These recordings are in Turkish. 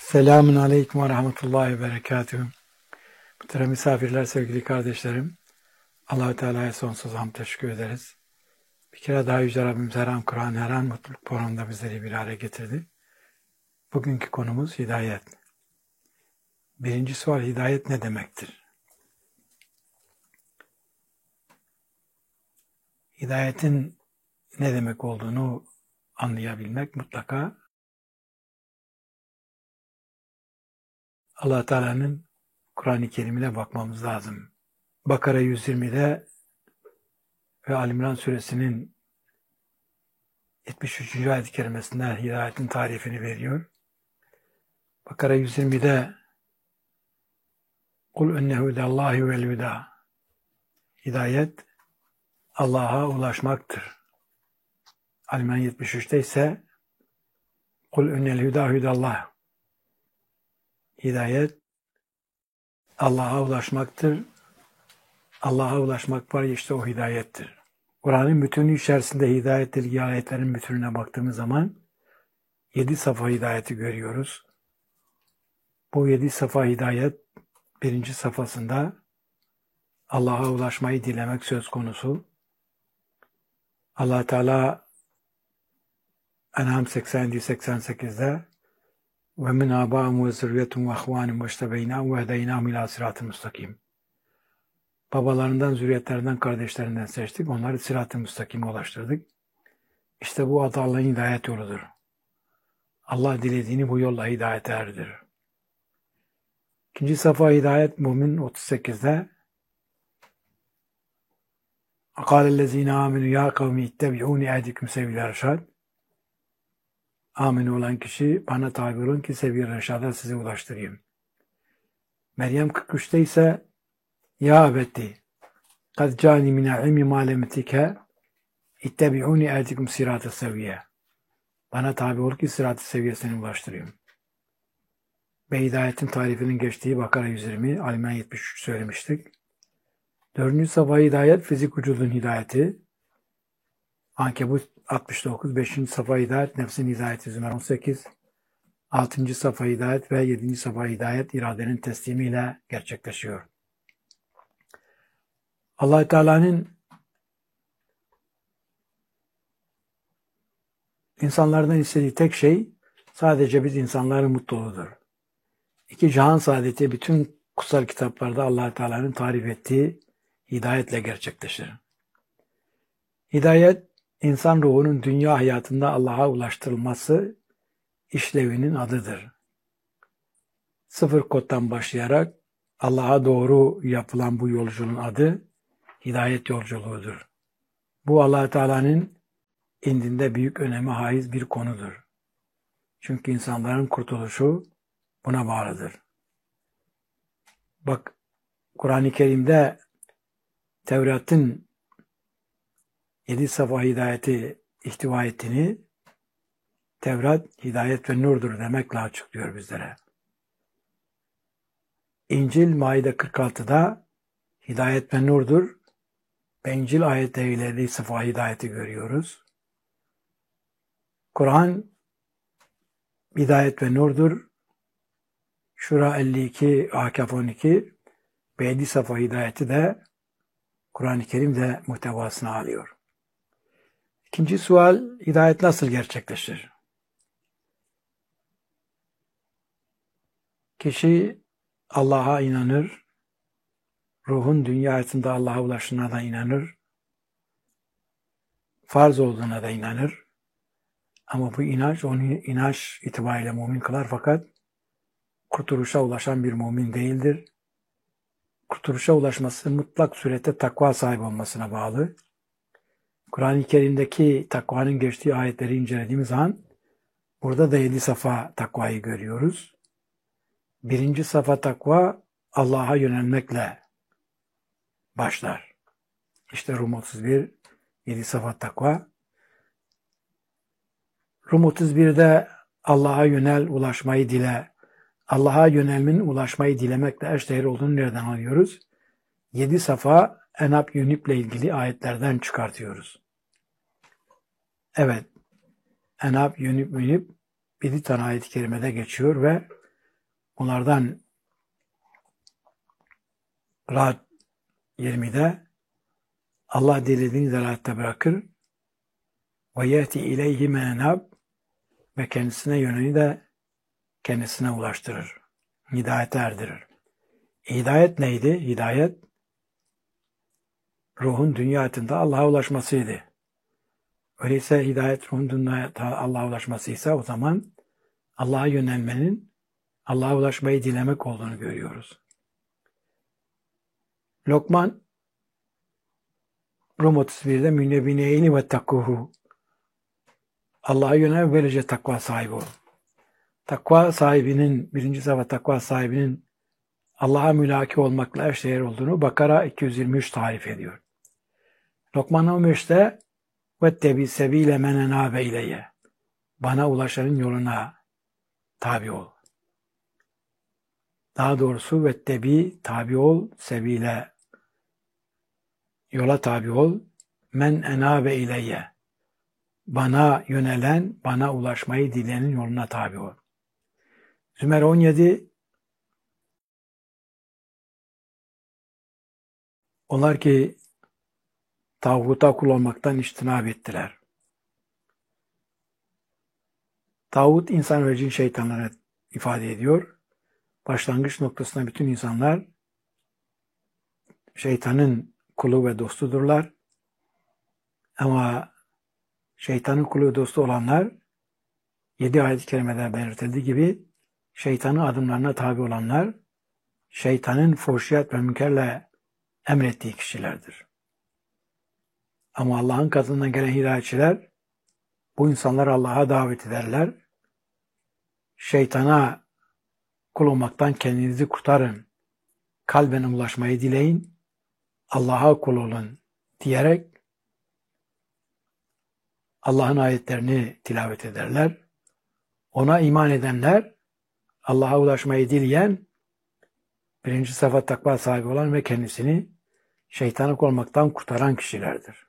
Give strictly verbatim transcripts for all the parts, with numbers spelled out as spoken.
Selamun Aleyküm ve Rahmetullahi ve Berekatühü. Muhterem misafirler, sevgili kardeşlerim. Allah-u Teala'ya sonsuz hamd teşekkür ederiz. Bir kere daha Yüce Rabbimiz her an Kur'an, her an mutluluk programında bizleri bir araya getirdi. Bugünkü konumuz hidayet. Birinci sual, hidayet ne demektir? Hidayetin ne demek olduğunu anlayabilmek mutlaka Allah Teala'nın Kur'an-ı Kerim'ine bakmamız lazım. Bakara yüz yirmide ve Ali İmran suresinin yetmiş üçüncü ayet-i kerimesinde hidayetin tarifini veriyor. Bakara yüz yirmide Kul ennehu idallahi vel huda. Hidayet Allah'a ulaşmaktır. Ali İmran yetmiş üçte ise Kul ennel huda hudallah. Hidayet Allah'a ulaşmaktır. Allah'a ulaşmak var, işte o hidayettir. Kur'an'ın bütünü içerisinde hidayetle ilgili ayetlerin bütününe baktığımız zaman yedi safa hidayeti görüyoruz. Bu yedi safa hidayet birinci safhasında Allah'a ulaşmayı dilemek söz konusu. Allah Teala En'am seksen yedi seksen sekizde ve min abâhum ve zürriyetum ve ahvânum ve iştebeynâhum ve hedeynâhum ilâ sirât-ı müstakim. Babalarından, zürriyetlerinden, kardeşlerinden seçtik. Onları sırat-ı müstakime ulaştırdık. İşte bu adı Allah'ın hidayet yoludur. Allah dilediğini bu yolla hidayete erdirir. İkinci safa hidayet Mümin otuz sekizde Kâlellezîne âmenû yâ kavmi ittebi'ûni ehdiküm sebil-i reşâd. Amin olan kişi bana tabi olun ki sebil-i reşâda sizi ulaştırayım. Meryem kırk üçte ise Ya abeti kad câni minel ilmi mâ lem yutike ittebi'ûni ehdiküm sirât-ı seviyye. Bana tabi ol ki sırat-ı seviyesine ulaştırayım. Ve hidayetin tarifinin geçtiği Bakara yüz yirmi, Ali İmran yetmiş üç söylemiştik. Dördüncü safa hidayet, fizik vücudun hidayeti. Ankebut altmış dokuz, beşinci safa hidayet, nefsin hidayeti Zümer on sekiz, altıncı safa hidayet ve yedinci safa hidayet iradenin teslimiyle gerçekleşiyor. Allah-u Teala'nın insanlardan istediği tek şey sadece biz insanların mutluluğudur. İki cihan saadeti bütün kutsal kitaplarda Allah-u Teala'nın tarif ettiği hidayetle gerçekleşir. Hidayet, insan ruhunun dünya hayatında Allah'a ulaştırılması işlevinin adıdır. Sıfır koddan başlayarak Allah'a doğru yapılan bu yolculuğun adı hidayet yolculuğudur. Bu Allah-u Teala'nın indinde büyük öneme haiz bir konudur. Çünkü insanların kurtuluşu buna bağlıdır. Bak, Kur'an-ı Kerim'de Tevrat'ın yedi safa hidayeti ihtiva ettiğini, Tevrat hidayet ve nurdur demekle açıklıyor bizlere. İncil Maide kırk altıda hidayet ve nurdur ve İncil ayetleriyle yedi safa hidayeti görüyoruz. Kur'an hidayet ve nurdur. Şura elli iki, Akaf on iki ve yedi safa hidayeti de Kur'an-ı Kerim'de muhtevasını alıyor. İkinci sual, hidayet nasıl gerçekleşir? Kişi Allah'a inanır, ruhun dünya hayatında Allah'a ulaştığına da inanır, farz olduğuna da inanır. Ama bu inanç onu inanç itibariyle mümin kılar, fakat kurtuluşa ulaşan bir mümin değildir. Kurtuluşa ulaşması mutlak surette takva sahibi olmasına bağlı. Kur'an-ı Kerim'deki takvanın geçtiği ayetleri incelediğimiz zaman burada da yedi safa takvayı görüyoruz. Birinci safa takva Allah'a yönelmekle başlar. İşte Rum otuz bir, yedi safa takva. Rum otuz birde Allah'a yönel, ulaşmayı dile. Allah'a yönelmenin ulaşmayı dilemekle eşdeğer olduğunu nereden alıyoruz? Yedi safa En'am Yunib'le ilgili ayetlerden çıkartıyoruz. Evet, En'am Yunib Yunib yedi tane ayet-i kerimede geçiyor ve Onlardan Ra'd yirmide Allah dilediğini delalette bırakır. Ve yeti ileyhi menab ve kendisine yönünü de kendisine ulaştırır. Hidayete erdirir. Hidayet neydi? Hidayet ruhun dünya hayatında Allah'a ulaşmasıydı. Öyleyse hidayet ruhun dünya Allah'a ulaşmasıysa o zaman Allah'a yönelmenin Allah'a ulaşmayı dilemek olduğunu görüyoruz. Lokman Rum otuz birde münebineyni ve takkuhu Allah'a yönel böylece takva sahibi ol. Takva sahibinin, birinci sıfat takva sahibinin Allah'a mülaki olmakla eşdeğer olduğunu Bakara iki yüz yirmi üç tarif ediyor. Lokman on beşte vettebi sebile men enabe ileyye bana ulaşanın yoluna tabi ol. Daha doğrusu vettebi tabi ol, sebile yola tabi ol, men enabe ileyye bana yönelen, bana ulaşmayı dileyenin yoluna tabi ol. Zümer on yedi onlar ki tağuta kul olmaktan içtinab ettiler. Tağut insan ve cin şeytanları ifade ediyor. Başlangıç noktasında bütün insanlar şeytanın kulu ve dostudurlar. Ama şeytanın kulu ve dostu olanlar yedi ayet-i kerimede belirtildiği gibi şeytanın adımlarına tabi olanlar şeytanın fuhşiyat ve münkerle emrettiği kişilerdir. Ama Allah'ın katından gelen hidayetçiler bu insanları Allah'a davet ederler. Şeytana kul olmaktan kendinizi kurtarın. Kalben ulaşmayı dileyin. Allah'a kul olun diyerek Allah'ın ayetlerini tilavet ederler. Ona iman edenler Allah'a ulaşmayı dileyen birinci sıfat takva sahibi olan ve kendisini şeytana kul olmaktan kurtaran kişilerdir.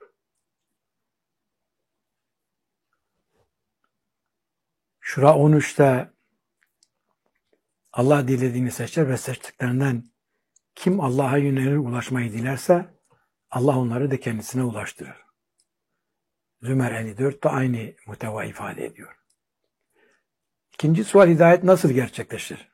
Şura on üçte Allah dilediğini seçer ve seçtiklerinden kim Allah'a yönelir ulaşmayı dilerse Allah onları da kendisine ulaştırır. Zümer elli dört de aynı muhteva ifade ediyor. İkinci sual hidayet nasıl gerçekleşir?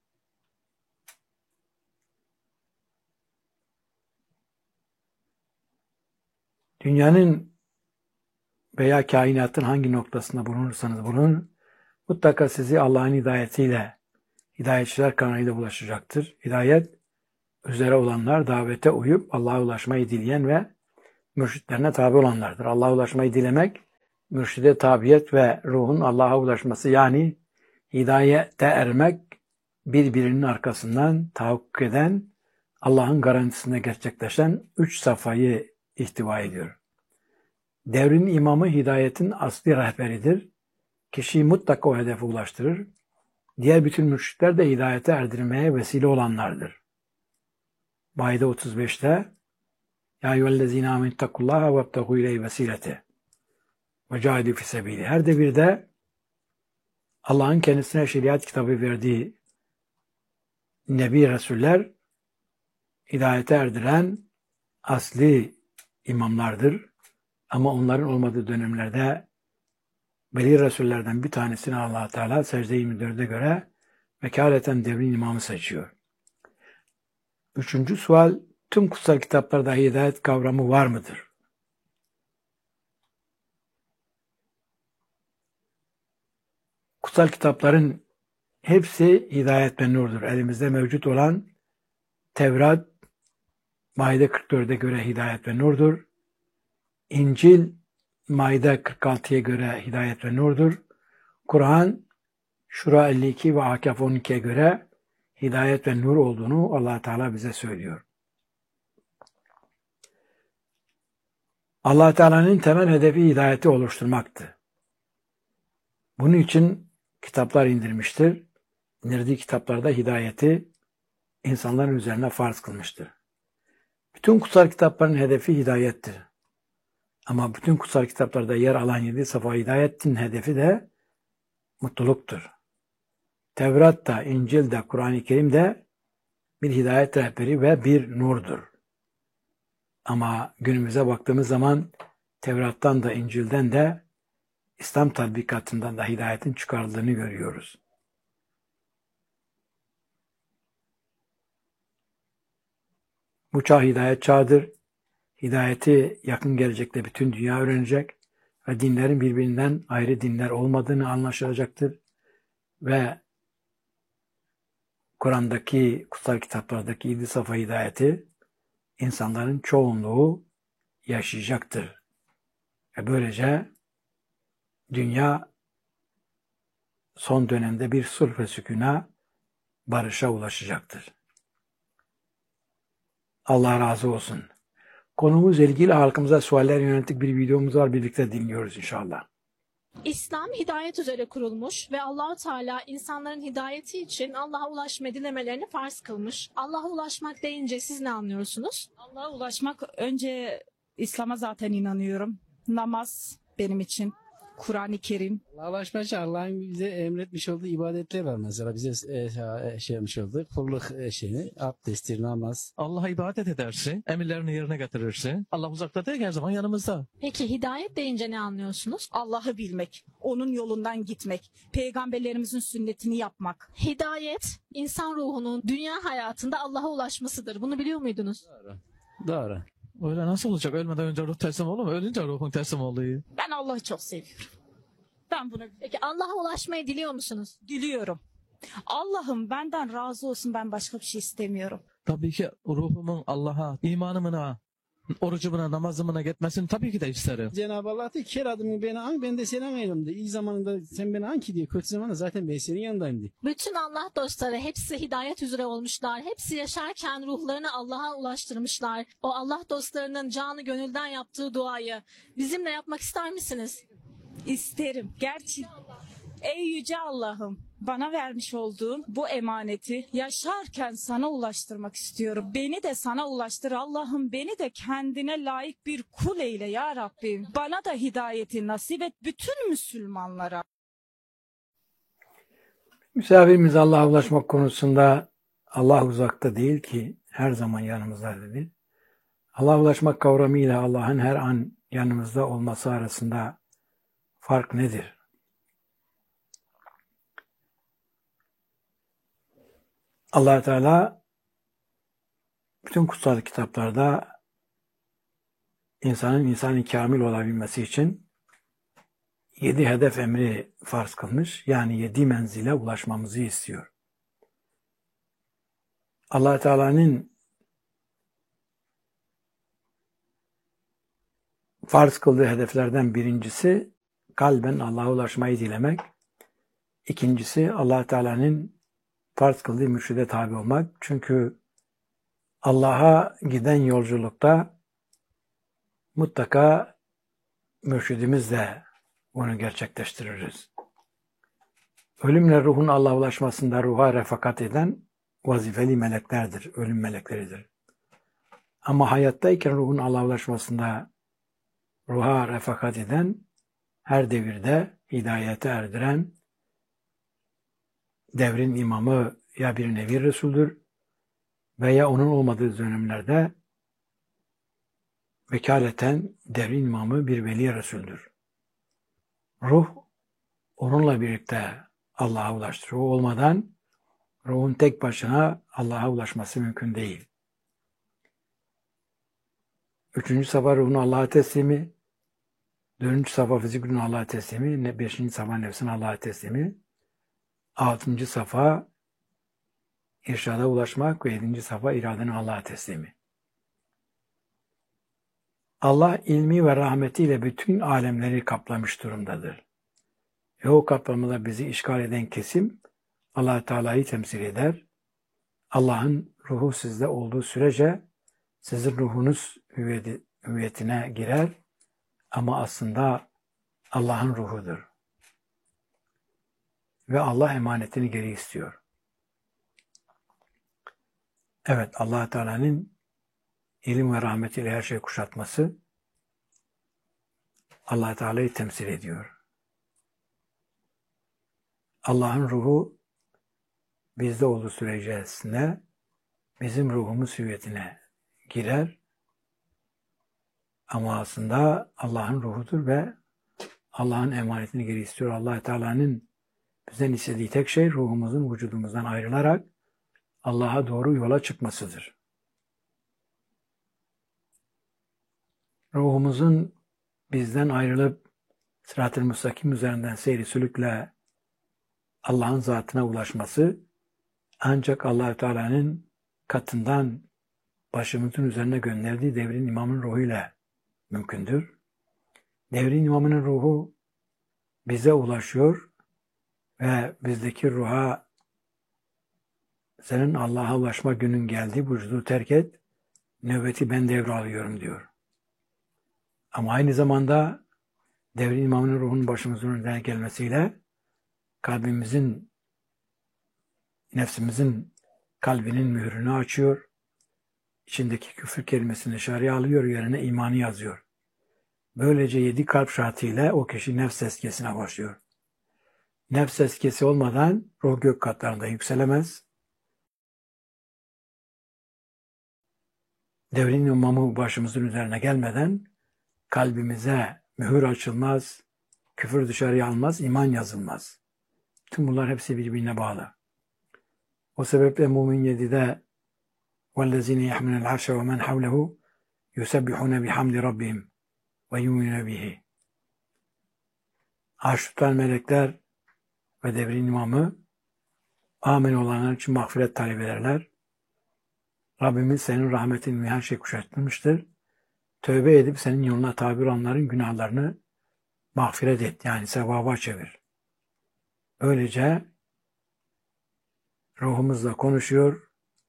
Dünyanın veya kainatın hangi noktasında bulunursanız bulunun, mutlaka sizi Allah'ın hidayetiyle, hidayetçiler kanalıyla ulaşacaktır. Hidayet, üzere olanlar davete uyup Allah'a ulaşmayı dileyen ve mürşitlerine tabi olanlardır. Allah'a ulaşmayı dilemek, mürşide tabiyet ve ruhun Allah'a ulaşması yani hidayete ermek birbirinin arkasından tahakkuk eden, Allah'ın garantisinde gerçekleşen üç safhayı ihtiva ediyor. Devrin imamı hidayetin asli rehberidir. Kişiyi mutlaka o hedefe ulaştırır. Diğer bütün mürşitler de hidayete erdirmeye vesile olanlardır. Maide otuz beşte Ya eyyühellezine amenüttakullaha vebtegu ileyhi vesilete ve cahidu fi sebili. Her devirde Allah'ın kendisine şeriat kitabı verdiği Nebi Resuller hidayete erdiren asli imamlardır. Ama onların olmadığı dönemlerde Veli Resullerden bir tanesini Allah Teala secde yirmi dörde göre vekaleten devrin imamı seçiyor. Üçüncü sual, tüm kutsal kitaplarda hidayet kavramı var mıdır? Kutsal kitapların hepsi hidayet ve nurdur. Elimizde mevcut olan Tevrat, Maide kırk dörde göre hidayet ve nurdur. İncil, Maide kırk altıya göre hidayet ve nurdur. Kur'an, Şura elli iki ve Akaf on ikiye göre hidayet ve nur olduğunu Allah Teala bize söylüyor. Allah Teala'nın temel hedefi hidayeti oluşturmaktı. Bunun için kitaplar indirmiştir. İndirdiği kitaplarda hidayeti insanların üzerine farz kılmıştır. Bütün kutsal kitapların hedefi hidayettir. Ama bütün kutsal kitaplarda yer alan yedi safa hidayetin hedefi de mutluluktur. Tevrat da, İncil de, Kur'an-ı Kerim de bir hidayet rehberi ve bir nurdur. Ama günümüze baktığımız zaman Tevrat'tan da, İncil'den de, İslam tatbikatından da hidayetin çıkarıldığını görüyoruz. Bu çağ hidayet çağıdır. Hidayeti yakın gelecekte bütün dünya öğrenecek ve dinlerin birbirinden ayrı dinler olmadığını anlaşılacaktır. Ve Kur'an'daki, kutsal kitaplardaki yedi safa hidayeti insanların çoğunluğu yaşayacaktır. Ve böylece dünya son dönemde bir sulh ve sükûna, barışa ulaşacaktır. Allah razı olsun. Konumuzla ilgili halkımıza sualler yönelik bir videomuz var. Birlikte dinliyoruz inşallah. İslam hidayet üzere kurulmuş ve Allah-u Teala insanların hidayeti için Allah'a ulaşma dilemelerini farz kılmış. Allah'a ulaşmak deyince siz ne anlıyorsunuz? Allah'a ulaşmak, önce İslam'a zaten inanıyorum. Namaz benim için, Kur'an-ı Kerim. Allah'a ulaşmak için Allah'ın bize emretmiş olduğu ibadetler var mesela. Bize e, şey yapmış olduğu kulluk e, şeyini, abdestir, namaz. Allah'a ibadet edersin, emirlerini yerine getirirsin. Allah uzakta değil, her zaman yanımızda. Peki hidayet deyince ne anlıyorsunuz? Allah'ı bilmek, onun yolundan gitmek, peygamberlerimizin sünnetini yapmak. Hidayet, insan ruhunun dünya hayatında Allah'a ulaşmasıdır. Bunu biliyor muydunuz? Doğru. Doğru. Öyle nasıl olacak? Ölmeden önce ruh teslim olur mu? Ölünce ruhun teslim oluyor. Ben Allah'ı çok seviyorum. Ben bunu Peki Allah'a ulaşmayı diliyor musunuz? diliyorum. Allah'ım benden razı olsun, ben başka bir şey istemiyorum. Tabii ki ruhumun Allah'a, imanımına, orucumuna, namazımına gitmesini tabii ki de isterim. Cenab-ı Allah diyor ki her adımı beni an, ben de senin yanımda. İyi zamanında sen beni an ki diyor. Kötü zamanında zaten ben senin yanındayım diyor. Bütün Allah dostları hepsi hidayet üzere olmuşlar. Hepsi yaşarken ruhlarını Allah'a ulaştırmışlar. O Allah dostlarının canı gönülden yaptığı duayı bizimle yapmak ister misiniz? İsterim. Gerçi ey yüce Allah'ım, bana vermiş olduğun bu emaneti yaşarken sana ulaştırmak istiyorum. Beni de sana ulaştır Allah'ım, beni de kendine layık bir kul eyle ya Rabbim. Bana da hidayeti nasip et bütün Müslümanlara. Misafirimiz Allah'a ulaşmak konusunda Allah uzakta değil ki her zaman yanımızda dedi. Allah'a ulaşmak kavramıyla Allah'ın her an yanımızda olması arasında fark nedir? Allah Teala bütün kutsal kitaplarda insanın insanı kamil olabilmesi için yedi hedef emri farz kılmış. Yani yedi menzile ulaşmamızı istiyor. Allah Teala'nın farz kıldığı hedeflerden birincisi kalben Allah'a ulaşmayı dilemek. İkincisi Allah Teala'nın farz kıldığı mürşide tabi olmak. Çünkü Allah'a giden yolculukta mutlaka mürşidimizle bunu gerçekleştiririz. Ölümle ruhun Allah'a ulaşmasında ruha refakat eden vazifeli meleklerdir, ölüm melekleridir. Ama hayattayken ruhun Allah'a ulaşmasında ruha refakat eden, her devirde hidayete erdiren devrin imamı ya bir nevi Resul'dür veya onun olmadığı dönemlerde vekaleten devrin imamı bir veli Resul'dür. Ruh onunla birlikte Allah'a ulaştır. O olmadan ruhun tek başına Allah'a ulaşması mümkün değil. Üçüncü safa ruhun Allah'a teslimi, dördüncü safa fizik ruhun Allah'a teslimi, beşinci safa nefsin Allah'a teslimi, altıncı safa irşada ulaşmak ve yedinci safa iradenin Allah'a teslimi. Allah ilmi ve rahmetiyle bütün alemleri kaplamış durumdadır. Ve o kaplamada bizi işgal eden kesim Allah Teala'yı temsil eder. Allah'ın ruhu sizde olduğu sürece sizin ruhunuz hüviyeti, hüviyetine girer ama aslında Allah'ın ruhudur. Ve Allah emanetini geri istiyor. Evet, Allah Teala'nın ilim ve rahmetiyle her şeyi kuşatması Allah Teala'yı temsil ediyor. Allah'ın ruhu bizde olduğu sürece içerisinde bizim ruhumuz hüviyetine girer. Ama aslında Allah'ın ruhudur ve Allah'ın emanetini geri istiyor. Allah Teala'nın bizden istediği tek şey ruhumuzun vücudumuzdan ayrılarak Allah'a doğru yola çıkmasıdır. Ruhumuzun bizden ayrılıp sırat-ı müstakim üzerinden seyri sülükle Allah'ın zatına ulaşması ancak Allah Teala'nın katından başımızın üzerine gönderdiği devrin imamın ruhuyla mümkündür. Devrin imamının ruhu bize ulaşıyor ve bizdeki ruha senin Allah'a ulaşma günün geldi, vücudu terk et, nöbeti ben devralıyorum diyor. Ama aynı zamanda devrin imamının ruhunun başımızın önüne gelmesiyle kalbimizin, nefsimizin kalbinin mührünü açıyor. İçindeki küfür kelimesini dışarıya alıyor, yerine imanı yazıyor. Böylece yedi kalp şartıyla o kişi nefs tezkiyesine başlıyor. Nefs tezkiyesi olmadan ruh gök katlarında yükselemez. Devrin imamı başımızın üzerine gelmeden kalbimize mühür açılmaz, küfür dışarıya almaz, iman yazılmaz. Tüm bunlar hepsi birbirine bağlı. O sebeple Mümin yedide وَالَّذِينَ يَحْمِلُونَ الْعَرْشَ وَمَنْ حَوْلَهُ يُسَبِّحُونَ بِحَمْدِ رَبِّهِمْ وَيُؤْمِنُونَ بِهِ. Arş tutan melekler ve devrin imamı amin olanlar için mağfiret talep ederler. Rabbimiz senin rahmetin her şey kuşatmıştır. Tövbe edip senin yoluna tabi olanların günahlarını mağfiret et. Yani sevaba çevir. Böylece ruhumuzla konuşuyor.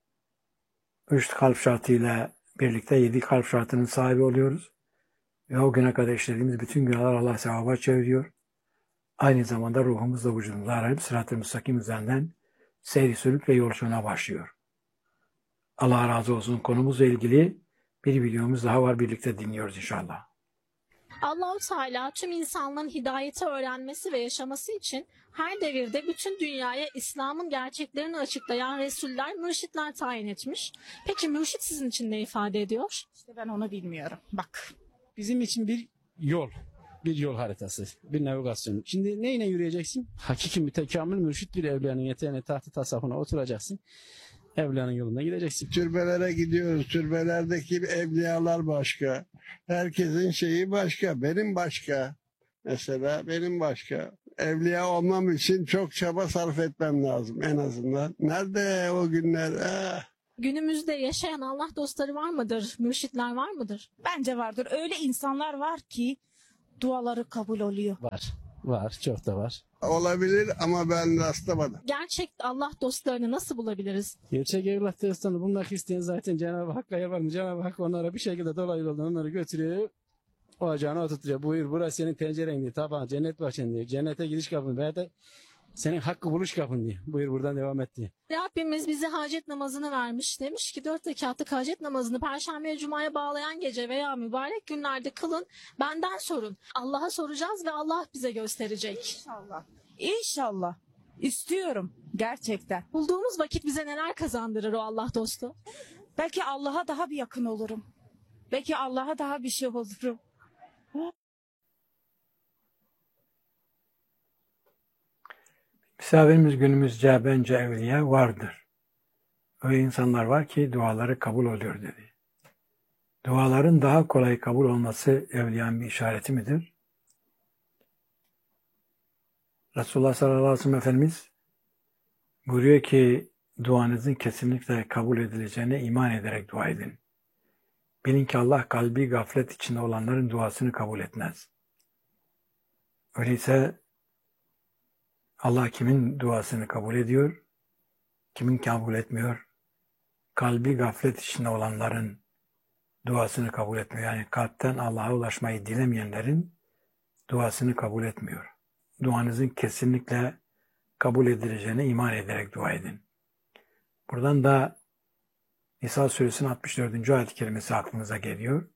Üç kalp şartıyla birlikte yedi kalp şartının sahibi oluyoruz. Ve o güne kadar işlediğimiz bütün günahlar Allah sevaba çeviriyor. Aynı zamanda ruhumuzla vücudumuzu arayıp sırat-ı müstakim üzerinden seyri sülük ve yolculuğuna başlıyor. Allah razı olsun. Konumuzla ilgili bir videomuz daha var. Birlikte dinliyoruz inşallah. Allah-u Teala tüm insanların hidayeti öğrenmesi ve yaşaması için her devirde bütün dünyaya İslam'ın gerçeklerini açıklayan Resuller, mürşitler tayin etmiş. Peki mürşit sizin için ne ifade ediyor? İşte ben onu bilmiyorum. Bak. Bizim için bir yol, bir yol haritası, bir navigasyon. Şimdi neyle yürüyeceksin? Hakiki mütekamil mürşit bir evliyanın yeteneğine, tahtı tasavvufuna oturacaksın. Evliyanın yolunda gideceksin. Türbelere gidiyoruz. Türbelerdeki evliyalar başka. Herkesin şeyi başka. Benim başka. Mesela benim başka. Evliya olmam için çok çaba sarf etmem lazım en azından. Nerede o günler? Ah. Günümüzde yaşayan Allah dostları var mıdır? Mürşitler var mıdır? Bence vardır. Öyle insanlar var ki duaları kabul oluyor. Var, var, çok da var. Olabilir ama ben rastlamadım. Gerçek Allah dostlarını nasıl bulabiliriz? Gerçek evlat dostlarını bulmak isteyen zaten Cenab-ı Hakk'a yalvarmıyor. Cenab-ı Hak onlara bir şekilde dolaylı yoldan onları götürüyor. Ocağına oturtuyor. Buyur burası senin tenceren diye, tabağın, cennet bahçen diye. Cennete giriş kapın veya da senin hakkı buluş kapın diye. Buyur buradan devam et diye. Rabbimiz bize hacet namazını vermiş. Demiş ki dört rekatlık hacet namazını Perşembe Cuma'ya bağlayan gece veya mübarek günlerde kılın. Benden sorun. Allah'a soracağız ve Allah bize gösterecek. İnşallah. İnşallah. İstiyorum. Gerçekten. Bulduğumuz vakit bize neler kazandırır o Allah dostu? Belki Allah'a daha bir yakın olurum. Belki Allah'a daha bir şey olurum. Misafirimiz günümüzce bence evliya vardır. Öyle insanlar var ki duaları kabul oluyor dedi. Duaların daha kolay kabul olması evliyanın bir işareti midir? Resulullah sallallahu aleyhi ve sellem Efendimiz buyuruyor ki duanızın kesinlikle kabul edileceğine iman ederek dua edin. Bilin ki Allah kalbi gaflet içinde olanların duasını kabul etmez. Öyleyse Allah kimin duasını kabul ediyor, kimin kabul etmiyor? Kalbi gaflet içinde olanların duasını kabul etmiyor. Yani kalpten Allah'a ulaşmayı dilemeyenlerin duasını kabul etmiyor. Duanızın kesinlikle kabul edileceğine iman ederek dua edin. Buradan da Nisa suresinin altmış dördüncü ayet-i kerimesi aklımıza geliyor.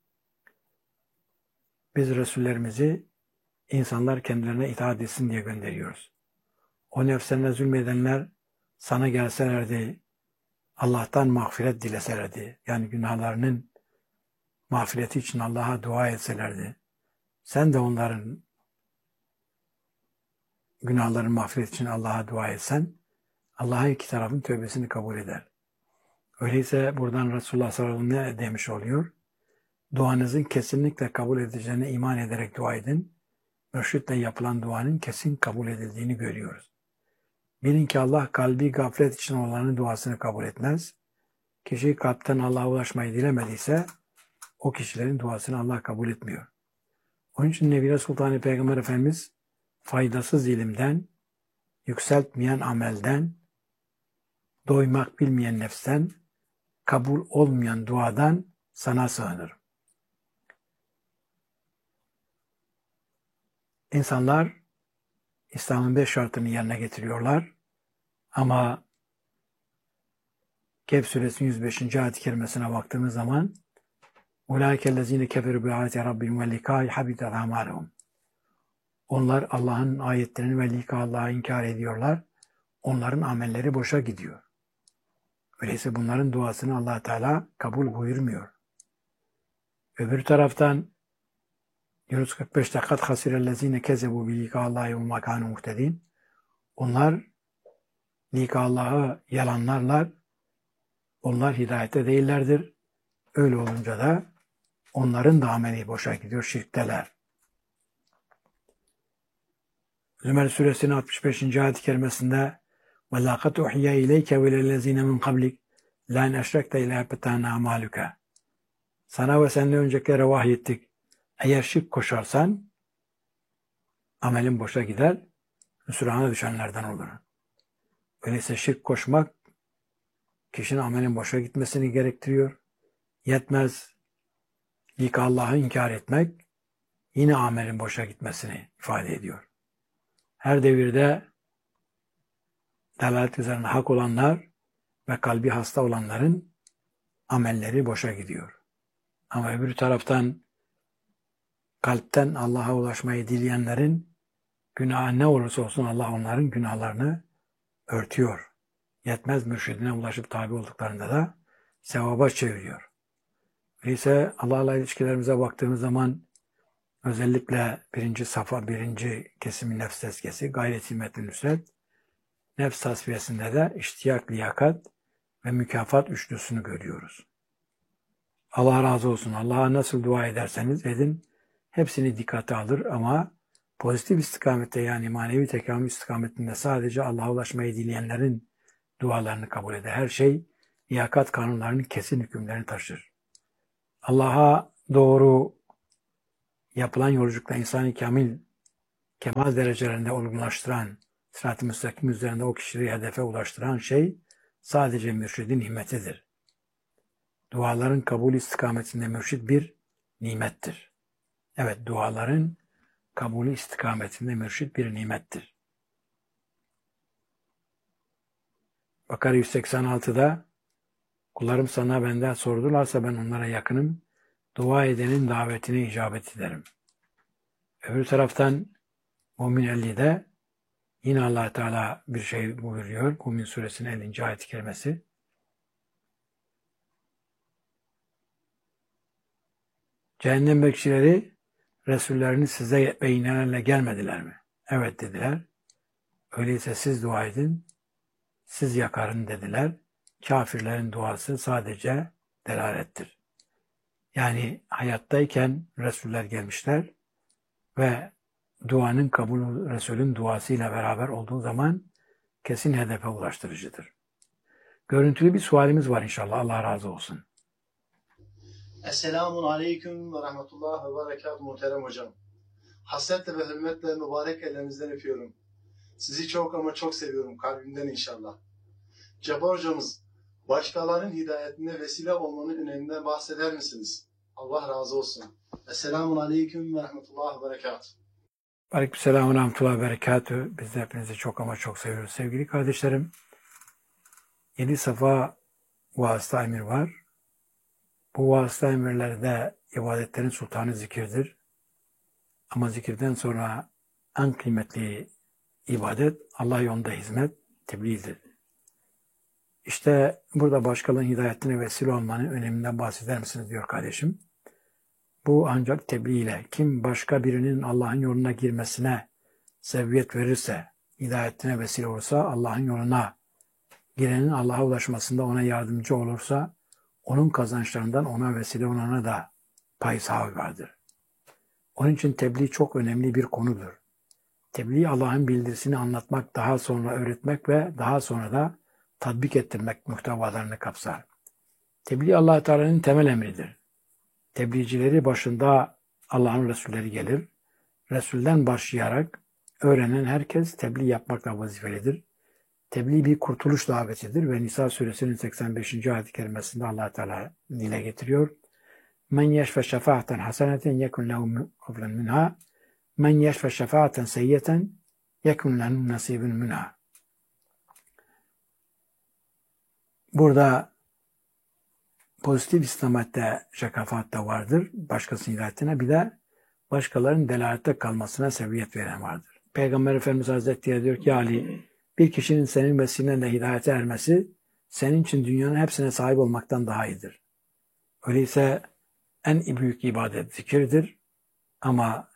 Biz Resullerimizi insanlar kendilerine itaat etsin diye gönderiyoruz. O nefslerine zulmedenler sana gelselerdi, Allah'tan mağfiret dileselerdi, yani günahlarının mağfireti için Allah'a dua etselerdi, sen de onların günahların mağfireti için Allah'a dua etsen, Allah iki tarafın tövbesini kabul eder. Öyleyse buradan Resulullah sallallahu aleyhi ve sellem ne demiş oluyor? Duanızın kesinlikle kabul edileceğine iman ederek dua edin. Mürşitle yapılan duanın kesin kabul edildiğini görüyoruz. Bilin ki Allah kalbi gaflet için olanın duasını kabul etmez. Kişi kalpten Allah'a ulaşmayı dilemediyse o kişilerin duasını Allah kabul etmiyor. Onun için Nebi Sultan Peygamber Efendimiz faydasız ilimden, yükseltmeyen amelden, doymak bilmeyen nefsten, kabul olmayan duadan sana sığınırım. İnsanlar İslam'ın beş şartını yerine getiriyorlar ama Kehf suresinin yüz beşinci ayet-i kerimesine baktığımız zaman اُولَٰئِكَ الَّذ۪ينَ كَفَرُوا بِآيَاتِ رَبِّهِمْ وَاللِّقَاءِ حَبِطَتْ أَعْمَالُهُمْ. Onlar Allah'ın ayetlerini ve lika Allah'ı inkar ediyorlar. Onların amelleri boşa gidiyor. Öyleyse bunların duasını Allah Teala kabul buyurmuyor. Öbür taraftan Yunus kırk beşte kad hasirellezine kezebu bi lika Allahi ve makanu muhtedin. Onlar lika Allah'ı yalanlarlar. Onlar hidayette değillerdir. Öyle olunca da onların da ameli boşa gidiyor, şirkteler. Zümer suresinin altmış beşinci ayet-i kerimesinde وَلَاقَدْ اُحْيَا اِلَيْكَ وَلَلَّذ۪ينَ مِنْ قَبْلِكَ لَاِنْ اَشْرَكْتَ اِلَى اَبْتَانَ عَمَالُكَ. Sana ve senden öncekilere vahyettik. Eğer şirk koşarsan amelin boşa gider, hüsrana düşenlerden olur. Öyleyse şirk koşmak kişinin amelin boşa gitmesini gerektiriyor. Yetmez. İlk Allah'ı inkar etmek yine amelin boşa gitmesini ifade ediyor. Her devirde delalet üzerine hak olanlar ve kalbi hasta olanların amelleri boşa gidiyor. Ama öbür taraftan kalpten Allah'a ulaşmayı dileyenlerin günahı ne olursa olsun Allah onların günahlarını örtüyor. Yetmez, mürşidine ulaşıp tabi olduklarında da sevaba çeviriyor. Öyleyse Allah'la ilişkilerimize baktığımız zaman özellikle birinci safa, birinci kesimi nefs tezkiyesi, gayret himmetli nüsret, nefs tasfiyesinde de iştiyak, liyakat ve mükafat üçlüsünü görüyoruz. Allah razı olsun. Allah'a nasıl dua ederseniz edin, hepsini dikkate alır ama pozitif istikamette, yani manevi tekamül istikametinde sadece Allah'a ulaşmayı dileyenlerin dualarını kabul eder. Her şey liyakat kanunlarının kesin hükümlerini taşır. Allah'a doğru yapılan yolculukta insanı kamil, kemal derecelerinde olgunlaştıran, sırat-ı müstakim üzerinde o kişiyi hedefe ulaştıran şey sadece mürşidin himmetidir. Duaların kabul istikametinde mürşid bir nimettir. Evet, duaların kabulü istikametinde mürşid bir nimettir. Bakara yüz seksen altıda kullarım sana benden sordularsa ben onlara yakınım. Dua edenin davetine icabet ederim. Öbür taraftan Mümin ellide yine Allah Teala bir şey buyuruyor. Mümin suresinin ellinci ayet-i kerimesi. Cehennem bekçileri Resullerini size beyinlerle gelmediler mi? Evet dediler. Öyleyse siz dua edin, siz yakarın dediler. Kafirlerin duası sadece delalettir. Yani hayattayken Resuller gelmişler ve duanın kabulü Resulün duasıyla beraber olduğu zaman kesin hedefe ulaştırıcıdır. Görüntülü bir sualimiz var inşallah. Allah razı olsun. Esselamun Aleyküm ve Rahmetullah ve Berekatuhu muhterem hocam. Hasretle ve hürmetle mübarek ellerinizden öpüyorum. Sizi çok ama çok seviyorum kalbimden inşallah. Cabbar hocamız, başkalarının hidayetine vesile olmanın öneminden bahseder misiniz? Allah razı olsun. Esselamun Aleyküm ve Rahmetullah ve Berekatuhu. Aleykümselam ve Rahmetullah ve Berekatuhu. Biz de hepinizi çok ama çok seviyoruz. Sevgili kardeşlerim, yedi safa vasıta emir var. Bu vasıta emirlerde ibadetlerin sultanı zikirdir. Ama zikirden sonra en kıymetli ibadet Allah yolunda hizmet, tebliğdir. İşte burada başkalarının hidayetine vesile olmanın öneminden bahseder misiniz diyor kardeşim. Bu ancak tebliğ ile. Kim başka birinin Allah'ın yoluna girmesine sebebiyet verirse, hidayetine vesile olursa, Allah'ın yoluna girenin Allah'a ulaşmasında ona yardımcı olursa, onun kazançlarından ona vesile olana da pay sahibi vardır. Onun için tebliğ çok önemli bir konudur. Tebliğ Allah'ın bildirisini anlatmak, daha sonra öğretmek ve daha sonra da tatbik ettirmek muhtevalarını kapsar. Tebliğ Allah Teala'nın temel emridir. Tebliğcileri başında Allah'ın Resulleri gelir. Resulden başlayarak öğrenen herkes tebliğ yapmakla vazifelidir. Tebliğ bir kurtuluş davetidir ve Nisa suresinin seksen beşinci ayet-i kerimesinde Allah Teala dile getiriyor. Men yeşfe şefaaten haseneten yekun lehu kaflen minha. Men yeşfe şefaaten seyyeten yekun lehu nasibun minha. Burada pozitif İslamiyet'te şakafat da vardır. Başkasının hidayetine, bir de başkalarının delalette kalmasına sebebiyet veren vardır. Peygamber Efendimiz Hazretleri diyor ki Ali, bir kişinin senin vesilenle hidayete ermesi senin için dünyanın hepsine sahip olmaktan daha iyidir. Öyleyse en büyük ibadet zikirdir ama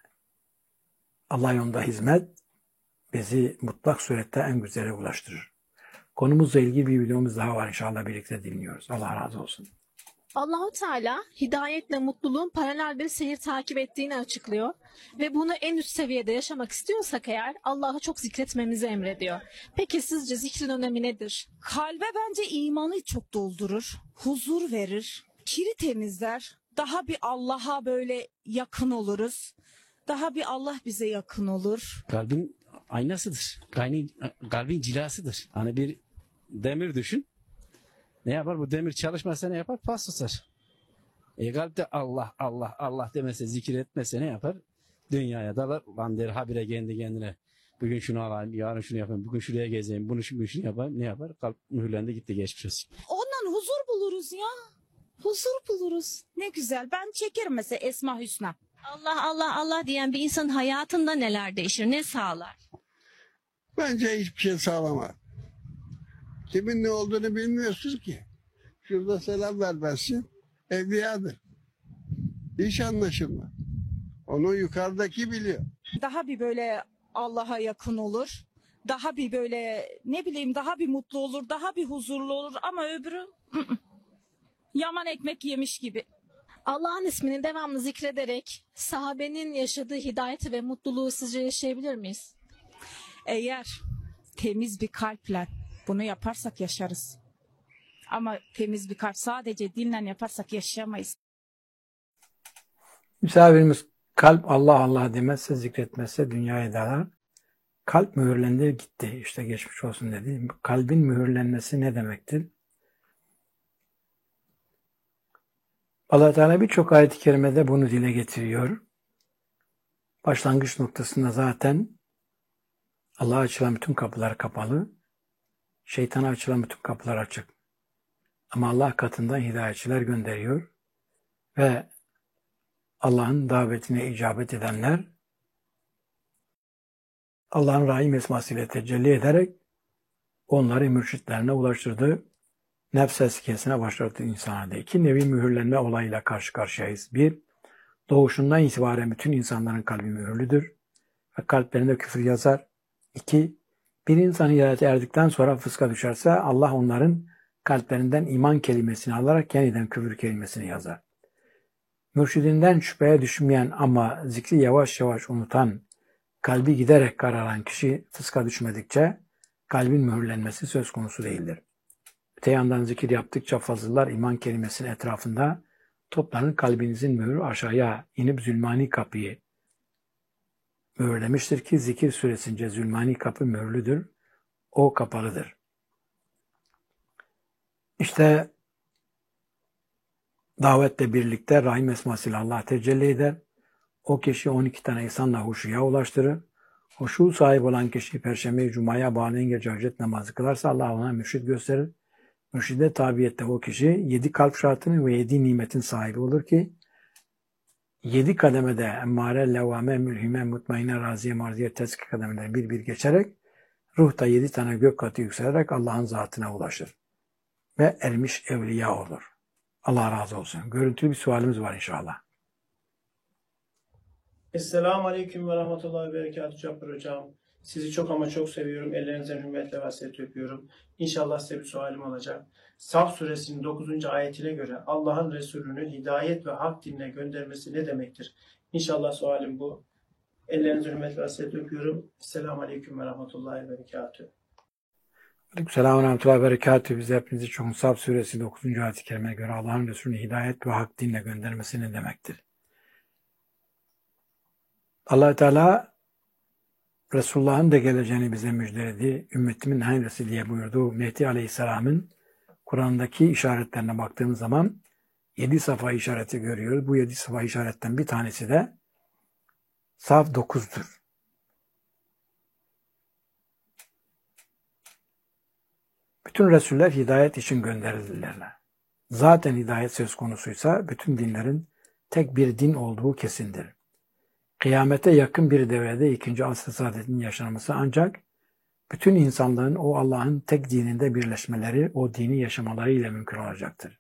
Allah yolunda hizmet bizi mutlak surette en güzele ulaştırır. Konumuzla ilgili bir videomuz daha var, inşallah birlikte dinliyoruz. Allah razı olsun. Allahu Teala hidayetle mutluluğun paralel bir seyir takip ettiğini açıklıyor ve bunu en üst seviyede yaşamak istiyorsak eğer Allah'ı çok zikretmemizi emrediyor. Peki sizce zikrin önemi nedir? Kalbe bence imanı çok doldurur, huzur verir, kiri temizler. Daha bir Allah'a böyle yakın oluruz. Daha bir Allah bize yakın olur. Kalbin aynasıdır. Kalbin, kalbin cilasıdır. Hani bir demir düşün. Ne yapar? Bu demir çalışmasa ne yapar? Pas tutar. E kalpte Allah, Allah, Allah demese, zikir etmese ne yapar? Dünyaya dalar. Lan der habire kendi kendine. Bugün şunu alayım, yarın şunu yapayım, bugün şuraya gezeyim, bunu bugün şunu yapayım. Ne yapar? Kalp mühürlendi gitti, geçmiş olsun. Ondan huzur buluruz ya. Huzur buluruz. Ne güzel. Ben çekerim mesela Esma Hüsna. Allah Allah Allah diyen bir insanın hayatında neler değişir, ne sağlar? Bence hiçbir şey sağlamaz. Kimin ne olduğunu bilmiyorsun ki. Şurada selam vermezsin. Evliyadır. Hiç anlaşılmaz. Onu yukarıdaki biliyor. Daha bir böyle Allah'a yakın olur. Daha bir böyle ne bileyim daha bir mutlu olur. Daha bir huzurlu olur. Ama öbürü ı -ı. Yaman ekmek yemiş gibi. Allah'ın ismini devamlı zikrederek sahabenin yaşadığı hidayeti ve mutluluğu sizce yaşayabilir miyiz? Eğer temiz bir kalple bunu yaparsak yaşarız. Ama temiz bir kalp sadece dinle yaparsak yaşayamayız. Misafirimiz kalp Allah Allah demezse, zikretmezse dünyaya dalar. Kalp mühürlendi gitti. İşte geçmiş olsun dedi. Kalbin mühürlenmesi ne demektir? Allah Teala birçok ayet-i kerimede bunu dile getiriyor. Başlangıç noktasında zaten Allah'a açılan bütün kapılar kapalı, şeytana açılan bütün kapılar açık. Ama Allah katından hidayetçiler gönderiyor ve Allah'ın davetine icabet edenler Allah'ın Rahim esmasıyla tecelli ederek onları mürşitlerine ulaştırdı. Nefs eskiyesine başlattığı insanlarda iki nevi mühürlenme olayıyla karşı karşıyayız. Bir, doğuşundan itibaren bütün insanların kalbi mühürlüdür ve kalplerinde küfür yazar. İki, bir insan hidayete erdikten sonra fıska düşerse Allah onların kalplerinden iman kelimesini alarak yeniden küfür kelimesini yazar. Mürşidinden şüpheye düşmeyen ama zikri yavaş yavaş unutan, kalbi giderek kararan kişi fıska düşmedikçe kalbin mühürlenmesi söz konusu değildir. Öte yandan zikir yaptıkça fazıllar iman kelimesinin etrafında toplanır, kalbinizin mühürü aşağıya inip zulmani kapıyı mühürlemiştir ki zikir süresince zulmani kapı mühürlüdür, o kapalıdır. İşte davetle birlikte Rahim esmasıyla Allah tecelli eder. O kişi on iki tane insanla huşuya ulaştırır. Huşu sahibi olan kişi Perşembe-i Cuma'ya bağlayan gece hacet namazı kılarsa Allah ona mürşid gösterir. Mürşide tabiyette o kişi yedi kalp şartının ve yedi nimetin sahibi olur ki yedi kademede emmare, levvame, mülhime, mutmaine, raziye, marziye, tezki kademeden bir bir geçerek ruhta yedi tane gök katı yükselerek Allah'ın zatına ulaşır. ve ermiş evliya olur. Allah razı olsun. Görüntülü bir sualimiz var inşallah. Esselamu Aleyküm ve Rahmetullahi ve Berekatuhu Cabbar Hocam. Sizi çok ama çok seviyorum. Ellerinizden hürmetle ve hasretle öpüyorum. İnşallah size bir sualim olacak. Saf suresinin dokuzuncu ayetine göre Allah'ın Resulünü hidayet ve hak dinine göndermesi ne demektir? İnşallah sualim bu. Ellerinizden hürmetle ve hasretle öpüyorum. Esselamu Aleyküm ve Rahmetullahi ve Berekatuhu. Aleykümselam ve rahmetullahi ve berekatuhu. Biz hepinizi çok Saf suresi dokuzuncu ayet-i kerimeye göre Allah'ın Resulü'nü hidayet ve hak dinle göndermesi ne demektir? Allah Teala Resulullah'ın da geleceğini bize müjdeledi. Ümmetimin hayırlısı diye buyurdu. Mehdi Aleyhisselam'ın Kur'an'daki işaretlerine baktığımız zaman yedi safa işareti görüyoruz. Bu yedi safa işaretten bir tanesi de Saf dokuzdur. Bütün Resuller hidayet için gönderilirler. Zaten hidayet söz konusuysa bütün dinlerin tek bir din olduğu kesindir. Kıyamete yakın bir devrede ikinci asr-ı saadetinin yaşanması ancak bütün insanlığın o Allah'ın tek dininde birleşmeleri, o dini yaşamalarıyla mümkün olacaktır.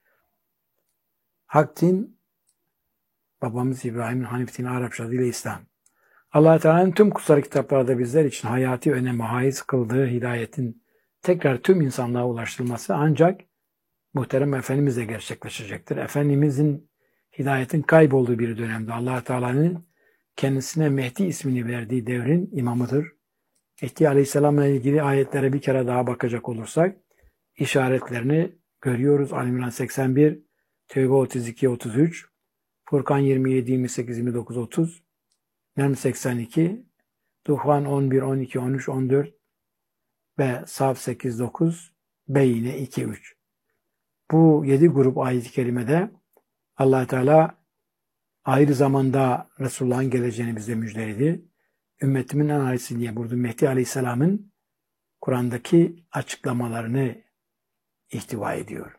Hak din, babamız İbrahim'in Hanif dini Arapça adıyla İslam. Allah Teala'nın tüm kutsal kitaplarda bizler için hayati öneme haiz kıldığı hidayetin tekrar tüm insanlığa ulaştırılması ancak muhterem Efendimiz'le gerçekleşecektir. Efendimiz'in hidayetin kaybolduğu bir dönemde Allah Teala'nın kendisine Mehdi ismini verdiği devrin imamıdır. Mehdi Aleyhisselam'la ilgili ayetlere bir kere daha bakacak olursak işaretlerini görüyoruz. Ali-İmran seksen bir, Tevbe otuz iki otuz üç, Furkan yirmi yedi yirmi sekiz yirmi dokuz otuz, Nem seksen iki, Duhan on bir on iki on üç on dört ve Saf sekiz dokuz, Beyne iki üç. Bu yedi grup ayet-i kerimede Allah Teala ayrı zamanda Resulullah'ın geleceğini bize müjdeledi. Ümmetimin en hayırlısı diye buyurdu. Mehdi Aleyhisselam'ın Kur'an'daki açıklamalarını ihtiva ediyor.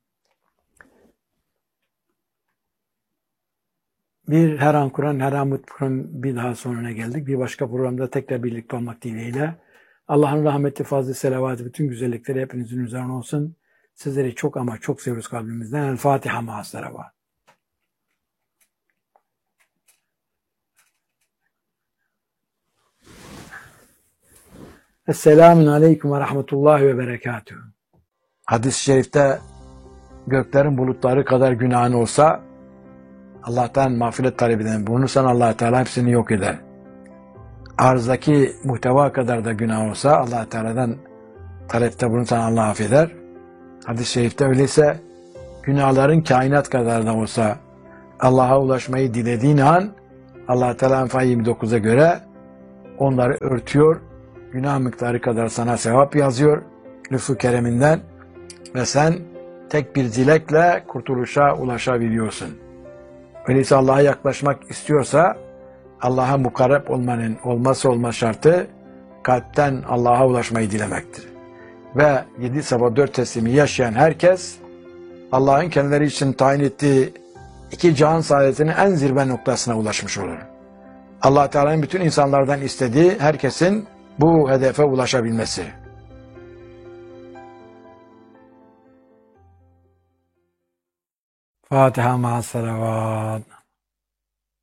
Bir her an Kur'an, her an Kur'an bir daha sonuna geldik. Bir başka programda tekrar birlikte olmak dileğiyle. Allah'ın rahmeti, fazlı selavatı, bütün güzellikleri hepinizin üzerine olsun. Sizleri çok ama çok seviyoruz kalbimizden. El Fatiha ma'as-salavat. Esselamun Aleyküm ve Rahmetullahi ve Berekatuhu. Hadis-i şerifte göklerin bulutları kadar günahın olsa Allah'tan mağfiret talep eden bulunursan Allah Teala hepsini yok eder. Arzdaki muhteva kadar da günah olsa Allah Teala'dan talepte bulunursan Allah affeder. Hadis-i şerifte öyleyse günahların kainat kadar da olsa Allah'a ulaşmayı dilediğin an Allah Teala Enfal yirmi dokuza göre onları örtüyor. Günah miktarı kadar sana sevap yazıyor lütfu kereminden ve sen tek bir dilekle kurtuluşa ulaşabiliyorsun. Öyleyse Allah'a yaklaşmak istiyorsa Allah'a mukarreb olmanın olmazsa olmaz şartı kalpten Allah'a ulaşmayı dilemektir. Ve yedi sabah dört teslimi yaşayan herkes Allah'ın kendileri için tayin ettiği iki cihan saadetinin en zirve noktasına ulaşmış olur. Allah Teala'nın bütün insanlardan istediği herkesin bu hedefe ulaşabilmesi. Fatiha ma'as-salavat.